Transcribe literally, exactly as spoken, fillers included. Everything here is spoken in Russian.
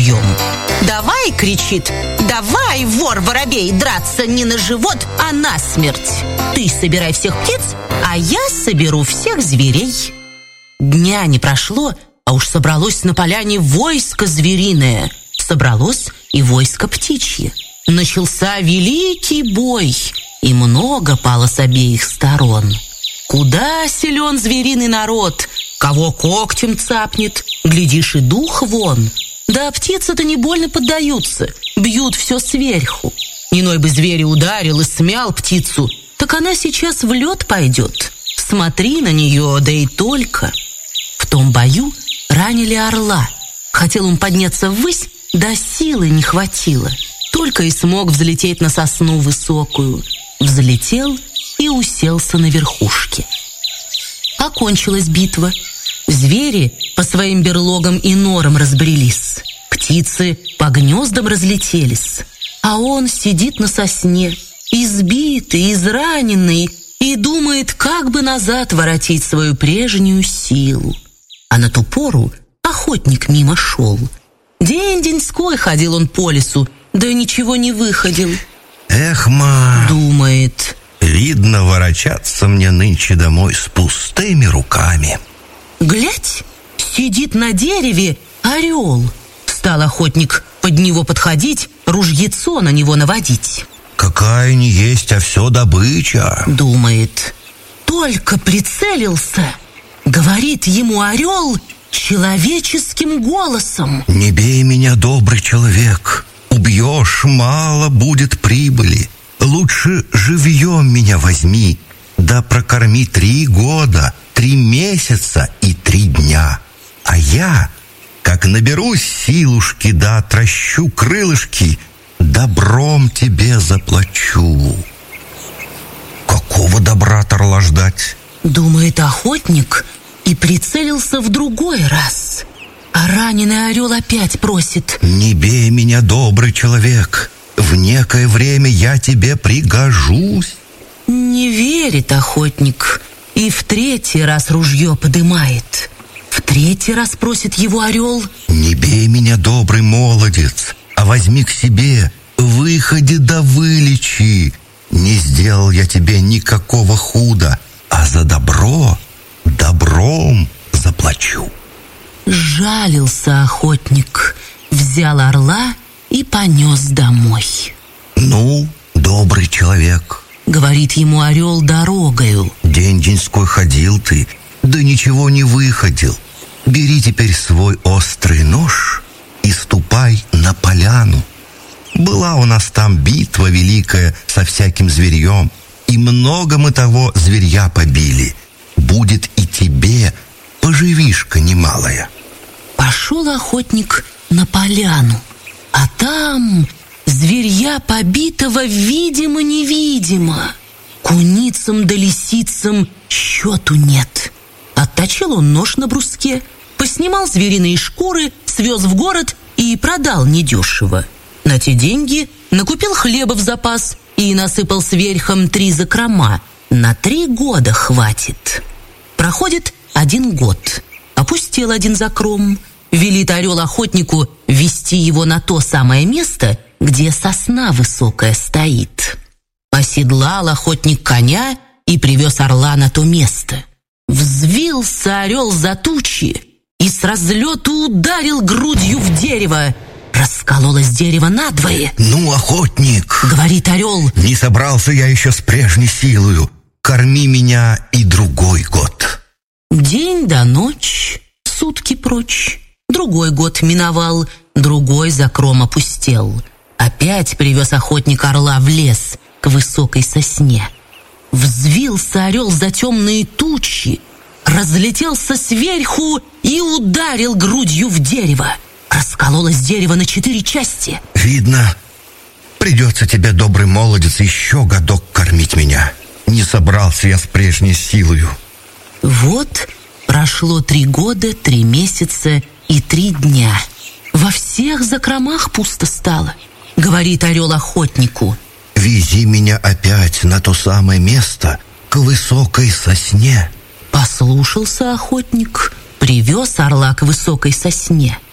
живьем. «Давай, — кричит, — давай, вор-воробей, драться не на живот, а на смерть. Ты собирай всех птиц, а я соберу всех зверей». Дня не прошло, а уж собралось на поляне войско звериное. Собралось и войско птичье. Начался великий бой, и много пало с обеих сторон. Куда силен звериный народ, кого когтем цапнет, глядишь, и дух вон. Да птицы-то не больно поддаются, бьют все сверху. Иной бы зверь ударил и смял птицу, так она сейчас в лед пойдет. Смотри на нее, да и только. В том бою ранили орла. Хотел он подняться ввысь, да силы не хватило. Только и смог взлететь на сосну высокую. Взлетел и уселся на верхушке. Окончилась битва. Звери по своим берлогам и норам разбрелись. Птицы по гнездам разлетелись. А он сидит на сосне, избитый, израненный, и думает, как бы назад воротить свою прежнюю силу. А на ту пору охотник мимо шел. День-деньской ходил он по лесу, да ничего не выходил. Эх, ма, думает, видно, ворочаться мне нынче домой с пустыми руками. Глядь, сидит на дереве орел. Стал охотник под него подходить, ружьецо на него наводить. Какая не есть, а все добыча, думает. Только прицелился, говорит ему орел человеческим голосом: «Не бей меня, добрый человек, убьешь, мало будет прибыли. Лучше живьем меня возьми, да прокорми три года, три месяца и три дня. А я, как наберусь силушки, да отращу крылышки, добром тебе заплачу». Какого добра-то орла ждать? Думает охотник и прицелился в другой раз. А раненый орел опять просит: «Не бей меня, добрый человек, в некое время я тебе пригожусь». Не верит охотник и в третий раз ружье подымает. В третий раз просит его орел: «Не бей меня, добрый молодец, а возьми к себе, выходи да вылечи. Не сделал я тебе никакого худа, а за добро добром заплачу». Жалился охотник, взял орла и понес домой. «Ну, добрый человек, — говорит ему орел дорогою, — день-деньской ходил ты, да ничего не выходил. Бери теперь свой острый нож и ступай на поляну. Была у нас там битва великая со всяким зверьем, и много мы того зверья побили. Будет и тебе поживишка немалая». Пошел охотник на поляну, а там зверья побитого видимо-невидимо. Куницам да лисицам счету нет. Отточил он нож на бруске, поснимал звериные шкуры, свез в город и продал недешево. На те деньги накупил хлеба в запас и насыпал сверхом три закрома. На три года хватит. Проходит один год. Опустил один закром. Велит орел охотнику вести его на то самое место, где сосна высокая стоит. Оседлал охотник коня и привез орла на то место. Взвился орел за тучи и с разлету ударил грудью в дерево. Раскололось дерево надвое. «Ну, охотник, — говорит орел, — не собрался я еще с прежней силою. Корми меня и другой год». День да ночь, сутки прочь. Другой год миновал, другой закром опустел. Опять привез охотник орла в лес к высокой сосне. Взвился орел за темные тучи, разлетелся сверху и ударил грудью в дерево. Раскололось дерево на четыре части. «Видно, придется тебе, добрый молодец, еще годок кормить меня. Не собрался я с прежней силою». Вот прошло три года, три месяца и три дня. Во всех закромах пусто стало. Говорит орел охотнику: «Вези меня опять на то самое место, к высокой сосне». Послушался охотник, привез орла к высокой сосне.